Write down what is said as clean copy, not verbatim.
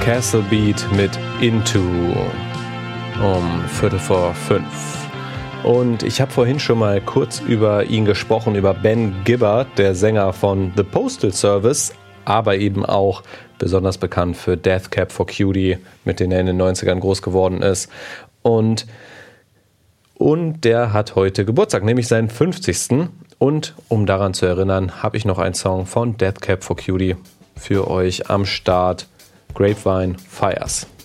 Castle Beat mit Into um 4:45. Und ich habe vorhin schon mal kurz über ihn gesprochen, über Ben Gibbard, der Sänger von The Postal Service, aber eben auch besonders bekannt für Death Cab for Cutie, mit dem er in den 90ern groß geworden ist. Und der hat heute Geburtstag, nämlich seinen 50. Und um daran zu erinnern, habe ich noch einen Song von Death Cab for Cutie für euch am Start. Grapevine Fires.